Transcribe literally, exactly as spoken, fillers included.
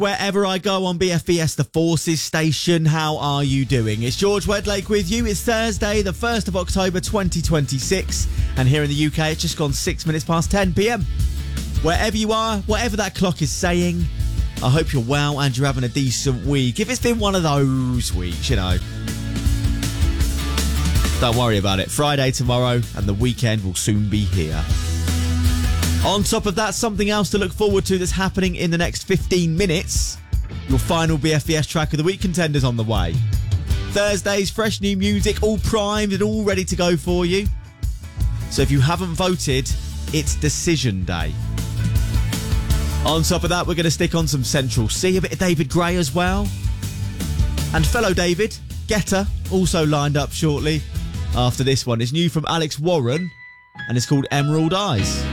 wherever I go on B F B S, the Forces station. How are you doing? It's George Wedlake with you. It's Thursday, the first of October twenty twenty-six, and here in the U K, it's just gone six minutes past ten p.m. Wherever you are, whatever that clock is saying, I hope you're well and you're having a decent week. If it's been one of those weeks, you know, don't worry about it. Friday tomorrow and the weekend will soon be here. On top of that, something else to look forward to that's happening in the next fifteen minutes. Your final B F B S track of the week contenders on the way. Thursday's fresh new music, all primed and all ready to go for you. So if you haven't voted, it's decision day. On top of that, we're going to stick on some Central C, a bit of David Gray as well. And fellow David, Guetta, also lined up shortly after this one. It's new from Alex Warren, and it's called Emerald Eyes.